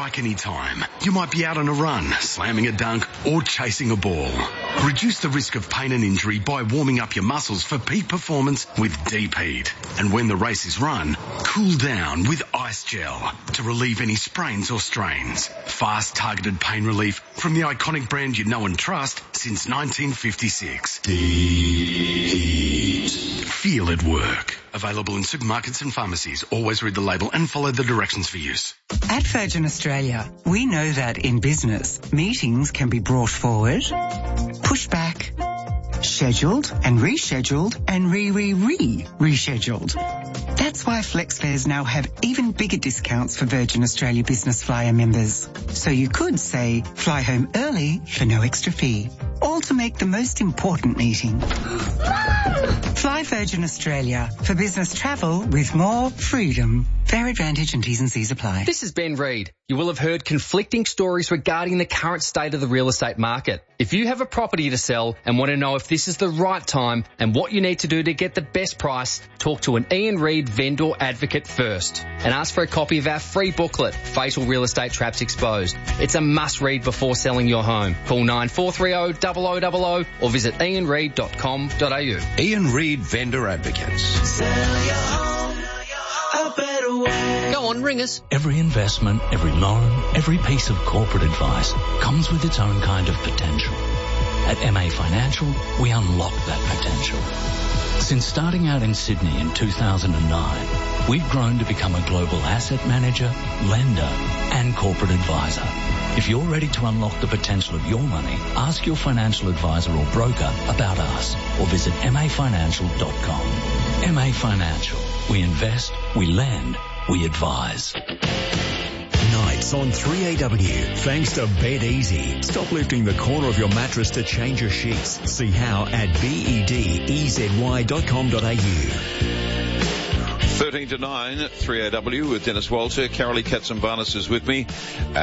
strike any time. You might be out on a run, slamming a dunk, or chasing a ball. Reduce the risk of pain and injury by warming up your muscles for peak performance with Deep Heat. And when the race is run, cool down with Ice Gel to relieve any sprains or strains. Fast, targeted pain relief from the iconic brand you know and trust since 1956. Deep Heat. Feel it work. Available in supermarkets and pharmacies. Always read the label and follow the directions for use. At Virgin Australia, we know that in business, meetings can be brought forward, pushed back, scheduled and rescheduled and rescheduled. That's why FlexFares now have even bigger discounts for Virgin Australia Business Flyer members. So you could say, fly home early for no extra fee. All to make the most important meeting. Fly Virgin Australia for business travel with more freedom. Fair advantage and T's and C's apply. This is Ben Reid. You will have heard conflicting stories regarding the current state of the real estate market. If you have a property to sell and want to know if this is the right time and what you need to do to get the best price, talk to an Ian Reid vendor advocate first and ask for a copy of our free booklet, Fatal Real Estate Traps Exposed. It's a must-read before selling your home. Call 9430 0000 or visit ianreid.com.au. Ian Reid Vendor Advocates. Sell your home a better way. Go on, ring us. Every investment, every loan, every piece of corporate advice comes with its own kind of potential. At MA Financial, we unlock that potential. Since starting out in Sydney in 2009, we've grown to become a global asset manager, lender, and corporate advisor. If you're ready to unlock the potential of your money, ask your financial advisor or broker about us or visit mafinancial.com. MA Financial. We invest, we lend, we advise. Nights on 3AW, thanks to Bed Easy. Stop lifting the corner of your mattress to change your sheets. See how at bedezy.com.au. 13 to 9, 3AW with Dennis Walter. Carolee Katsimbarnis is with me.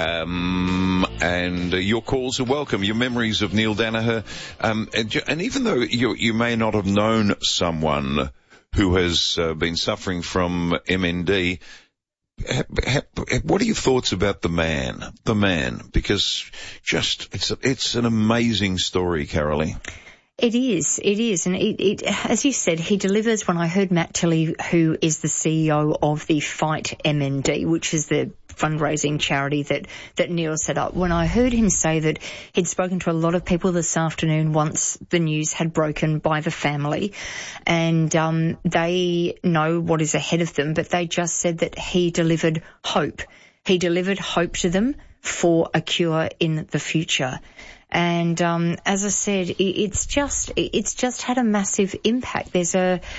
And your calls are welcome. Your memories of Neil Danaher. And even though you may not have known someone who has been suffering from MND, what are your thoughts about the man? Because it's an amazing story, Carolee. It is. And it, as you said, he delivers. When I heard Matt Tilley, who is the CEO of the Fight MND, which is the fundraising charity that Neil set up, when I heard him say that he'd spoken to a lot of people this afternoon once the news had broken by the family, and they know what is ahead of them, but they just said that he delivered hope. He delivered hope to them for a cure in the future. And as I said, it's just had a massive impact. There's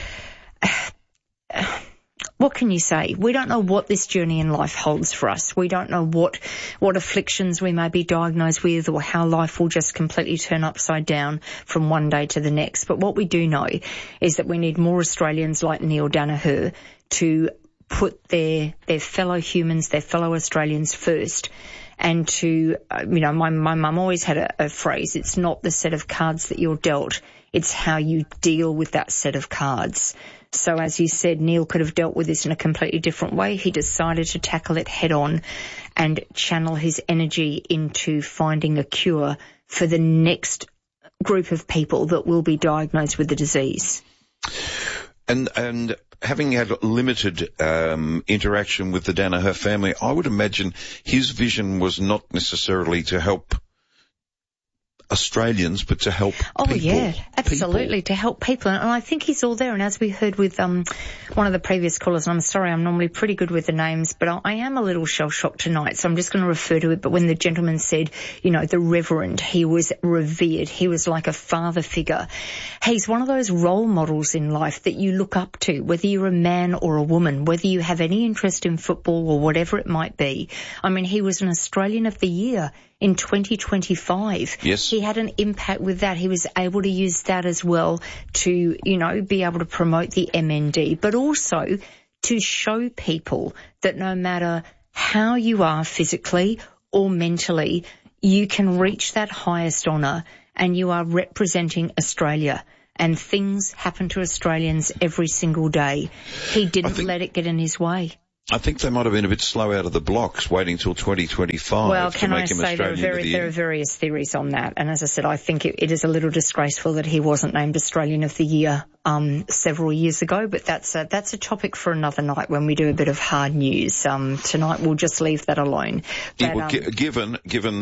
what can you say? We don't know what this journey in life holds for us. We don't know what afflictions we may be diagnosed with, or how life will just completely turn upside down from one day to the next. But what we do know is that we need more Australians like Neil Danaher to put their fellow humans, their fellow Australians first. And to, my mum always had a phrase, it's not the set of cards that you're dealt, it's how you deal with that set of cards. So as you said, Neil could have dealt with this in a completely different way. He decided to tackle it head on and channel his energy into finding a cure for the next group of people that will be diagnosed with the disease. And having had limited interaction with the Danaher family, I would imagine his vision was not necessarily to help Australians, but to help people. Yeah, absolutely, to help people. And I think he's all there. And as we heard with one of the previous callers, and I'm sorry, I'm normally pretty good with the names, but I am a little shell-shocked tonight, so I'm just going to refer to it. But when the gentleman said, the Reverend, he was revered. He was like a father figure. He's one of those role models in life that you look up to, whether you're a man or a woman, whether you have any interest in football or whatever it might be. I mean, he was an Australian of the Year in 2025. Yes. He had an impact with that. He was able to use that as well to, be able to promote the MND, but also to show people that no matter how you are physically or mentally, you can reach that highest honour and you are representing Australia. And things happen to Australians every single day. He didn't let it get in his way. I think they might have been a bit slow out of the blocks, waiting till 2025 to make him Australian of the Year. There are various theories on that. And as I said, I think it is a little disgraceful that he wasn't named Australian of the Year several years ago. But that's a topic for another night when we do a bit of hard news. Tonight we'll just leave that alone. But, given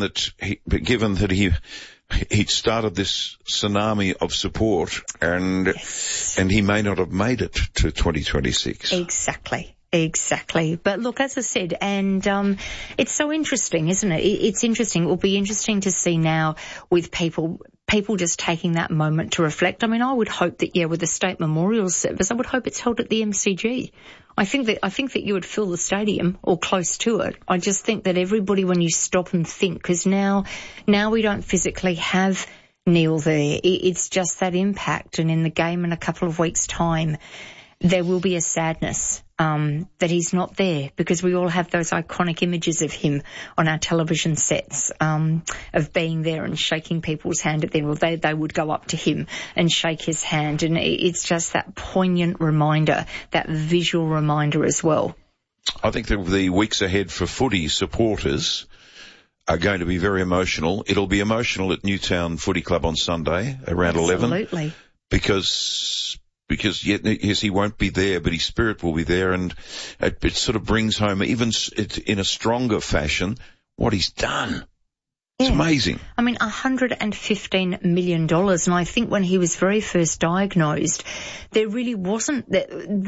that he'd started this tsunami of support, and he may not have made it to 2026. Exactly. But look, as I said, and it's so interesting, isn't it? It's interesting. It will be interesting to see now with people just taking that moment to reflect. I mean, I would hope that, with the state memorial service, I would hope it's held at the MCG. I think that you would fill the stadium or close to it. I just think that everybody, when you stop and think, because now we don't physically have Neil there. It's just that impact. And in the game in a couple of weeks' time, there will be a sadness that he's not there, because we all have those iconic images of him on our television sets, of being there and shaking people's hand at them. Well, they would go up to him and shake his hand. And it's just that poignant reminder, that visual reminder as well. I think that the weeks ahead for footy supporters are going to be very emotional. It'll be emotional at Newtown Footy Club on Sunday around 11. Absolutely. Because yes, he won't be there, but his spirit will be there, and it sort of brings home, even in a stronger fashion, what he's done. It's amazing. I mean, $115 million. And I think when he was very first diagnosed, there really wasn't there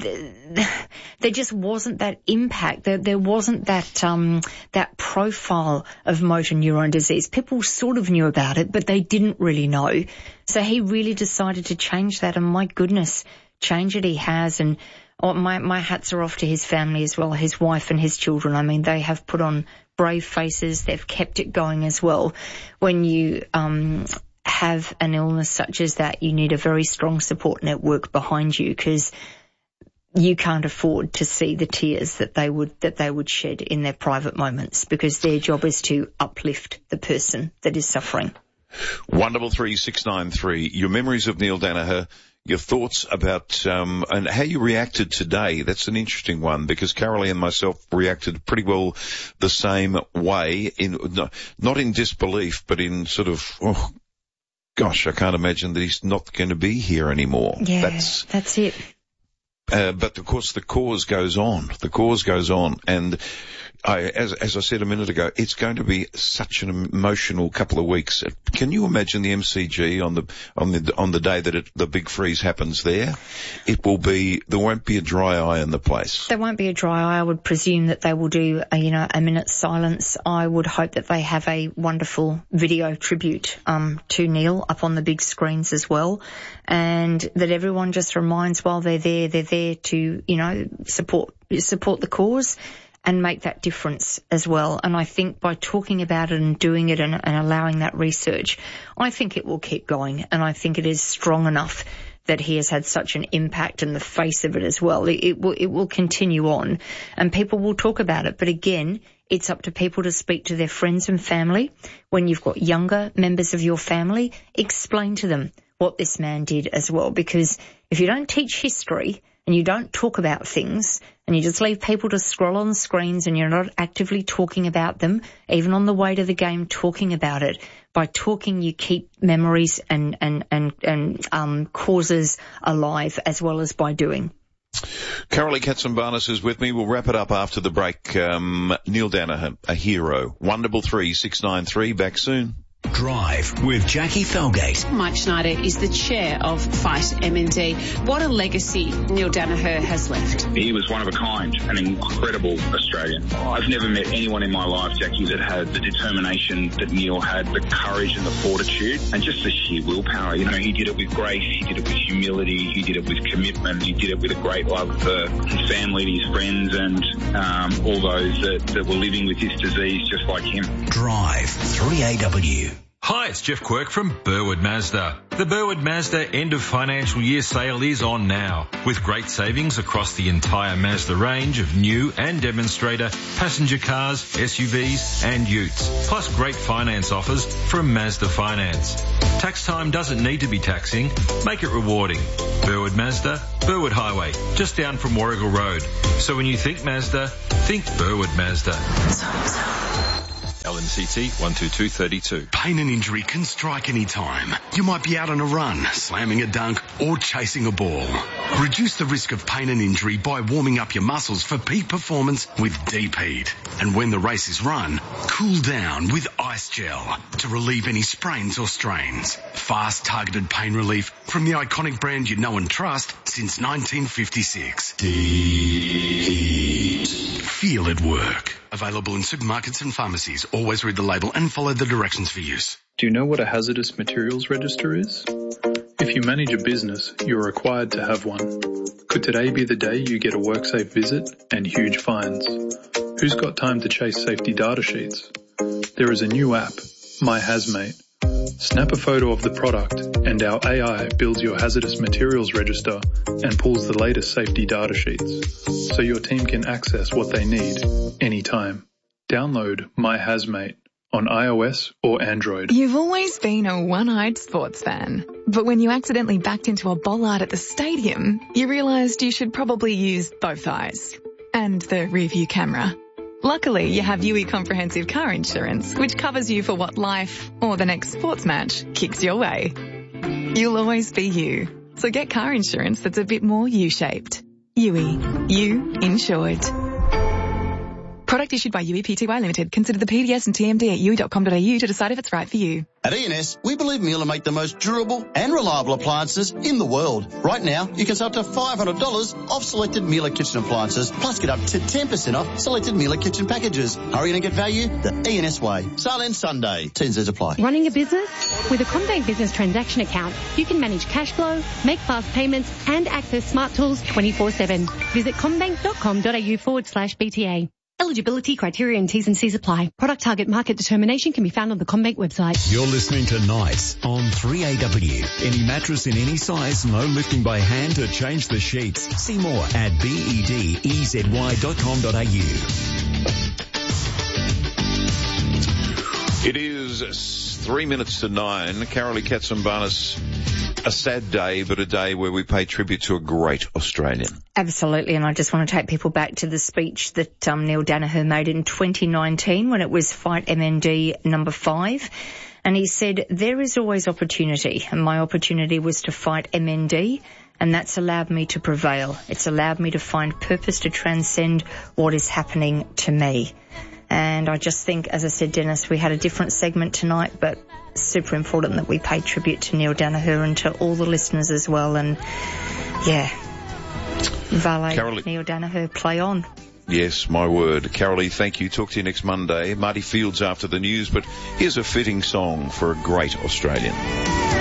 just wasn't that impact. There wasn't that profile of motor neuron disease. People sort of knew about it, but they didn't really know. So he really decided to change that. And my goodness, change it he has. And my hats are off to his family as well, his wife and his children. I mean, they have put on brave faces. They've kept it going as well. When you have an illness such as that, you need a very strong support network behind you, because you can't afford to see the tears that they would shed in their private moments, because their job is to uplift the person that is suffering. Wonderful 3693. Your memories of Neil Danaher. Your thoughts about and how you reacted today. That's an interesting one, because Carolee and myself reacted pretty well the same way, not in disbelief, but in sort of, oh, gosh, I can't imagine that he's not going to be here anymore. Yeah, that's it. But of course the cause goes on. The cause goes on, and as I said a minute ago, it's going to be such an emotional couple of weeks. Can you imagine the MCG on the day that the big freeze happens there? There won't be a dry eye in the place. There won't be a dry eye. I would presume that they will do a minute's silence. I would hope that they have a wonderful video tribute to Neil up on the big screens as well, and that everyone just reminds while they're there to support the cause and make that difference as well. And I think by talking about it and doing it and allowing that research, I think it will keep going. And I think it is strong enough that he has had such an impact in the face of it as well. It will continue on, and people will talk about it. But again, it's up to people to speak to their friends and family. When you've got younger members of your family, explain to them what this man did as well. Because if you don't teach history and you don't talk about things, and you just leave people to scroll on screens, and you're not actively talking about them, even on the way to the game, talking about it. By talking, you keep memories and causes alive, as well as by doing. Carolee Katsimbarnis is with me. We'll wrap it up after the break. Neil Danaher, a hero. Wonderful 3693. Back soon. Drive with Jackie Felgate. Mike Schneider is the chair of Fight MND. What a legacy Neil Danaher has left. He was one of a kind, an incredible Australian. I've never met anyone in my life, Jackie, that had the determination that Neil had, the courage and the fortitude, and just the sheer willpower. He did it with grace, he did it with humility, he did it with commitment, he did it with a great love for his family, his friends, and all those that were living with this disease just like him. Drive 3AW. Hi, it's Jeff Quirk from Burwood Mazda. The Burwood Mazda end of financial year sale is on now, with great savings across the entire Mazda range of new and demonstrator passenger cars, SUVs and utes, plus great finance offers from Mazda Finance. Tax time doesn't need to be taxing. Make it rewarding. Burwood Mazda, Burwood Highway, just down from Warrigal Road. So when you think Mazda, think Burwood Mazda. LMCT 12232. Pain and injury can strike any time. You might be out on a run, slamming a dunk or chasing a ball. Reduce the risk of pain and injury by warming up your muscles for peak performance with Deep Heat. And when the race is run, cool down with Ice Gel to relieve any sprains or strains. Fast targeted pain relief from the iconic brand you know and trust since 1956. Deep Heat. Feel it work. Available in supermarkets and pharmacies. Always read the label and follow the directions for use. Do you know what a hazardous materials register is? If you manage a business, you're required to have one. Could today be the day you get a WorkSafe visit and huge fines? Who's got time to chase safety data sheets? There is a new app, My Hazmate. Snap a photo of the product and our AI builds your hazardous materials register and pulls the latest safety data sheets so your team can access what they need anytime. Download My Hazmate on iOS or Android. You've always been a one-eyed sports fan, but when you accidentally backed into a bollard at the stadium, you realised you should probably use both eyes and the rear-view camera. Luckily, you have UE Comprehensive Car Insurance, which covers you for what life or the next sports match kicks your way. You'll always be you. So get car insurance that's a bit more U-shaped. UE. You insured. Product issued by UE Pty Limited. Consider the PDS and TMD at UE.com.au to decide if it's right for you. At ENS, we believe Miele make the most durable and reliable appliances in the world. Right now, you can save up to $500 off selected Miele kitchen appliances, plus get up to 10% off selected Miele kitchen packages. Hurry in and get value the ENS way. Sale ends Sunday. T&Cs apply. Running a business? With a CommBank Business Transaction Account, you can manage cash flow, make fast payments, and access smart tools 24/7. Visit commbank.com.au/BTA. Eligibility criteria and T's and C's apply. Product target market determination can be found on the CommBank website. You're listening to Nights on 3AW. Any mattress in any size, no lifting by hand to change the sheets. See more at bedezy.com.au. It is 3 minutes to 9. Carolee Katsimbarnis. A sad day, but a day where we pay tribute to a great Australian. Absolutely, and I just want to take people back to the speech that Neil Danaher made in 2019 when it was Fight MND number 5. And he said, there is always opportunity, and my opportunity was to fight MND, and that's allowed me to prevail. It's allowed me to find purpose to transcend what is happening to me. And I just think, as I said, Dennis, we had a different segment tonight, but super important that we pay tribute to Neil Danaher and to all the listeners as well. And, yeah, Valet, Neil Danaher, play on. Yes, my word. Carolee, thank you. Talk to you next Monday. Marty Fields after the news, but here's a fitting song for a great Australian.